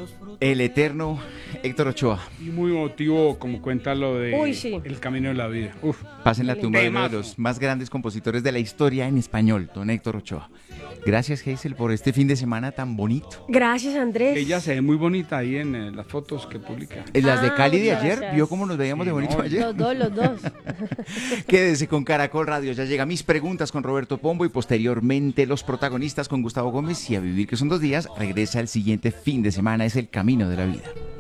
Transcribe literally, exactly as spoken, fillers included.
El eterno Héctor Ochoa. Y muy emotivo, como cuenta lo de Uy, sí. El Camino de la Vida. Uf. Pasa en la tumba de uno de Temazo. los más grandes compositores de la historia en español, don Héctor Ochoa. Gracias, Hazel, por este fin de semana tan bonito. Gracias, Andrés. Ella se ve muy bonita ahí en eh, las fotos que publica. En las de Ah, Cali de muchas ayer, gracias. ¿vio cómo nos veíamos Sí, de bonito no, ayer? Los dos, los dos. Quédese con Caracol Radio, ya llega mis preguntas con Roberto Pombo y posteriormente los protagonistas con Gustavo Gómez y a vivir que son dos días, regresa el siguiente fin de semana, es el camino de la vida.